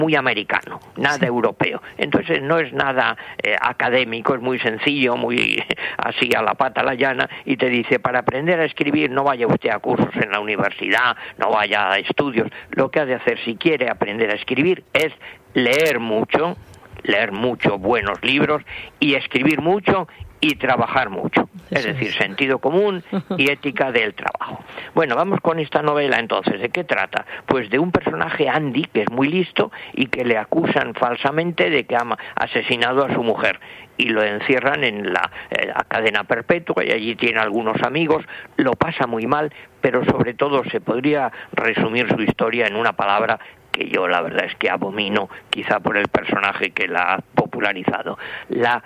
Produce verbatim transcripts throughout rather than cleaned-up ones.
muy americano, nada sí. europeo. Entonces no es nada eh, académico, es muy sencillo, muy así a la pata a la llana, y te dice, para aprender a escribir no vaya usted a cursos en la universidad, no vaya a estudios. Lo que ha de hacer si quiere aprender a escribir es leer mucho, leer mucho buenos libros y escribir mucho y trabajar mucho, es decir, sentido común y ética del trabajo. Bueno, vamos con esta novela entonces. ¿De qué trata? Pues de un personaje, Andy, que es muy listo y que le acusan falsamente de que ha asesinado a su mujer y lo encierran en la, eh, la cadena perpetua, y allí tiene algunos amigos, lo pasa muy mal, pero sobre todo se podría resumir su historia en una palabra que yo la verdad es que abomino, quizá por el personaje que la ha popularizado: la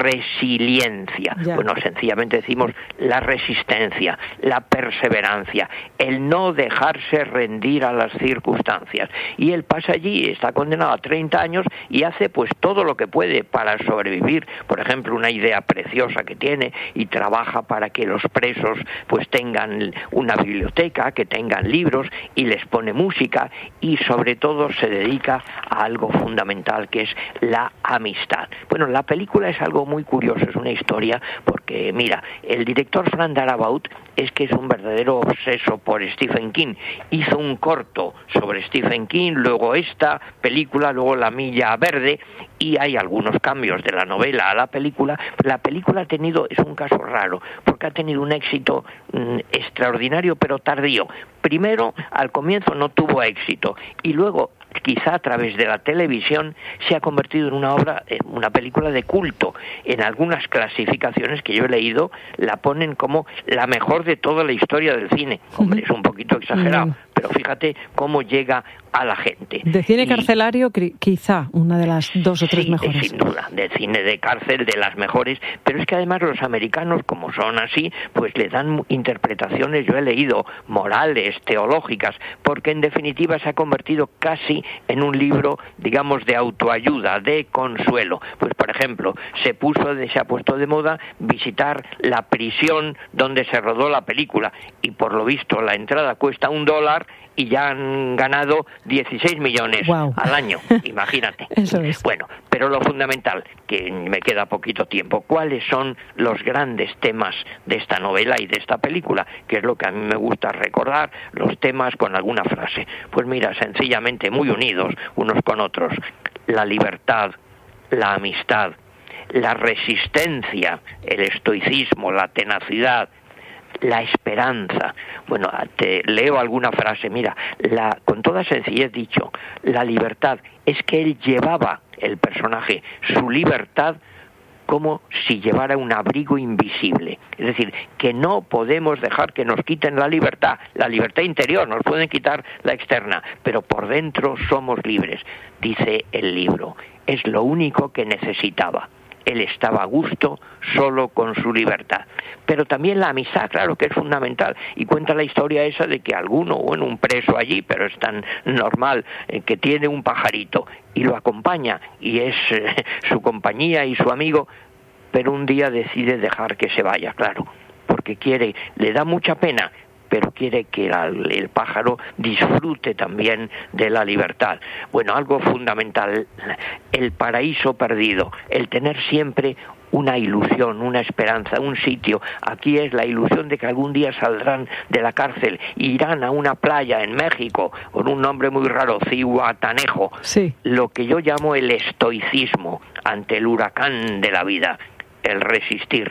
resiliencia. Ya. Bueno, sencillamente decimos la resistencia, la perseverancia, el no dejarse rendir a las circunstancias. Y él pasa allí, está condenado a treinta años y hace pues todo lo que puede para sobrevivir. Por ejemplo, una idea preciosa que tiene, y trabaja para que los presos pues tengan una biblioteca, que tengan libros, y les pone música, y sobre todo se dedica a algo fundamental, que es la amistad. Bueno, la película es algo muy curioso, es una historia, porque mira, el director Frank Darabont es que es un verdadero obseso por Stephen King. Hizo un corto sobre Stephen King, luego esta película, luego La Milla Verde, y hay algunos cambios de la novela a la película. La película ha tenido, es un caso raro, porque ha tenido un éxito mmm, extraordinario, pero tardío. Primero, al comienzo no tuvo éxito, y luego, quizá a través de la televisión, se ha convertido en una obra, en una película de culto. En algunas clasificaciones que yo he leído, la ponen como la mejor de toda la historia del cine. Hombre, es un poquito exagerado, pero fíjate cómo llega a la gente. De cine carcelario, y, quizá una de las dos o tres sí, mejores. Sin duda, de cine de cárcel, de las mejores, pero es que además los americanos, como son así, pues le dan interpretaciones, yo he leído, morales, teológicas, porque en definitiva se ha convertido casi en un libro, digamos, de autoayuda, de consuelo. Pues por ejemplo, se puso, se ha puesto de moda visitar la prisión donde se rodó la película, y por lo visto la entrada cuesta un dólar y ya han ganado dieciséis millones wow. al año, imagínate. Eso es. Bueno, pero lo fundamental, que me queda poquito tiempo, ¿cuáles son los grandes temas de esta novela y de esta película? Que es lo que a mí me gusta recordar, los temas con alguna frase. Pues mira, sencillamente muy unidos unos con otros: la libertad, la amistad, la resistencia, el estoicismo, la tenacidad, la esperanza. Bueno, te leo alguna frase. Mira, la, con toda sencillez dicho, la libertad es que él llevaba, el personaje, su libertad como si llevara un abrigo invisible. Es decir, que no podemos dejar que nos quiten la libertad, la libertad interior, nos pueden quitar la externa, pero por dentro somos libres. Dice el libro, es lo único que necesitaba. Él estaba a gusto solo con su libertad. Pero también la amistad, claro que es fundamental. Y cuenta la historia esa de que alguno, bueno, un preso allí, pero es tan normal, eh, que tiene un pajarito y lo acompaña, y es eh, su compañía y su amigo, pero un día decide dejar que se vaya, claro, porque quiere, le da mucha pena, pero quiere que el, el pájaro disfrute también de la libertad. Bueno, algo fundamental, el paraíso perdido, el tener siempre una ilusión, una esperanza, un sitio. Aquí es la ilusión de que algún día saldrán de la cárcel, irán a una playa en México con un nombre muy raro, Zihuatanejo. Sí. Lo que yo llamo el estoicismo ante el huracán de la vida, el resistir.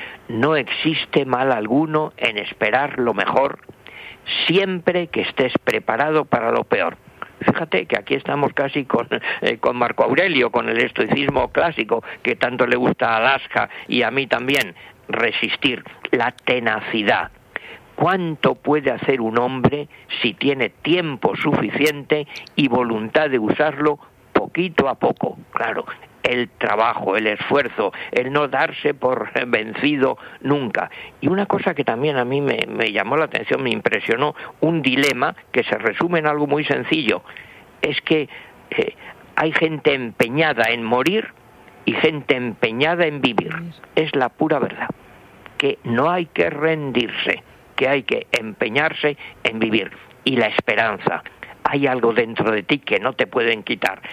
No existe mal alguno en esperar lo mejor, siempre que estés preparado para lo peor. Fíjate que aquí estamos casi con, eh, con Marco Aurelio, con el estoicismo clásico, que tanto le gusta a Alaska y a mí también. Resistir, la tenacidad. ¿Cuánto puede hacer un hombre si tiene tiempo suficiente y voluntad de usarlo poquito a poco? Claro, el trabajo, el esfuerzo, el no darse por vencido nunca. Y una cosa que también a mí me, me llamó la atención, me impresionó, un dilema que se resume en algo muy sencillo, es que eh, hay gente empeñada en morir y gente empeñada en vivir. Es la pura verdad, que no hay que rendirse, que hay que empeñarse en vivir. Y la esperanza, hay algo dentro de ti que no te pueden quitar